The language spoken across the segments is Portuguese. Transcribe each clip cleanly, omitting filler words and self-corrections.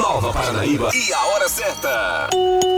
Nova Paranaíba e a hora certa.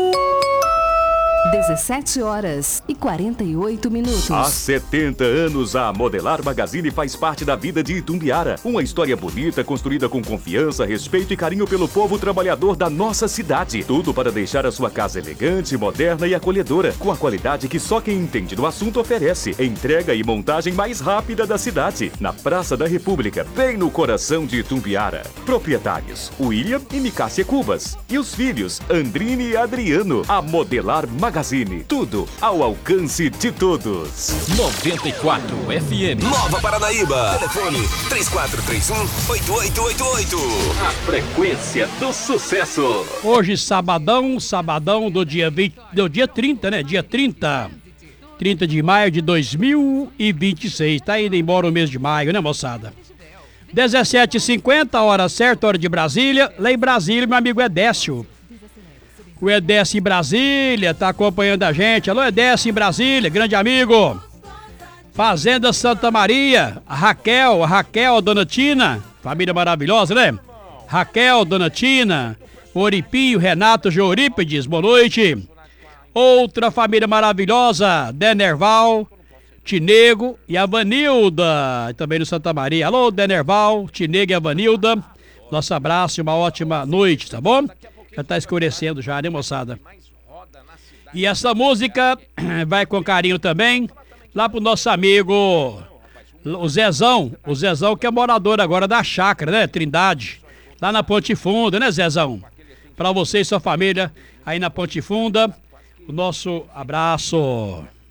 17h48. Há 70 anos, a Modelar Magazine faz parte da vida de Itumbiara. Uma história bonita, construída com confiança, respeito e carinho pelo povo trabalhador da nossa cidade. Tudo para deixar a sua casa elegante, moderna e acolhedora, com a qualidade que só quem entende do assunto oferece. Entrega e montagem mais rápida da cidade. Na Praça da República, bem no coração de Itumbiara. Proprietários, William e Micácia Cubas. E os filhos, Andrine e Adriano. A Modelar Magazine. Tudo ao alcance de todos. 94 FM. Nova Paranaíba. Telefone 3431-8888. A frequência do sucesso. Hoje, sabadão do dia 30, né? Dia 30 de maio de 2026. Tá indo embora o mês de maio, né, moçada? 17h50, hora certa, hora de Brasília. Lá em Brasília, meu amigo Edécio. O Edécio em Brasília tá acompanhando a gente. Alô, Edécio em Brasília, grande amigo. Fazenda Santa Maria, a Raquel, a Dona Tina, família maravilhosa, né? Raquel, Dona Tina, Oripinho, Renato, Jorípides, boa noite. Outra família maravilhosa, Denerval, Tinego e a Vanilda, também no Santa Maria. Alô, Denerval, Tinego e a Vanilda. Nosso abraço e uma ótima noite, tá bom? Já tá escurecendo já, né, moçada? E essa música vai com carinho também lá pro nosso amigo o Zezão que é morador agora da chácara, né, Trindade, lá na Ponte Funda, né, Zezão? Pra você e sua família aí na Ponte Funda, o nosso abraço.